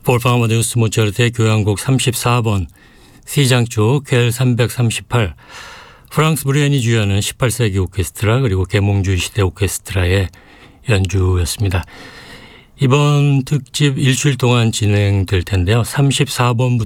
볼팡 아마데우스 모차르트의 교향곡 34번 C장조 퀘 338 프랑스 브리엔이 주연한 18세기 오케스트라 그리고 계몽주의 시대 오케스트라의 연주였습니다. 이번 특집 일주일 동안 진행될 텐데요. 34번부터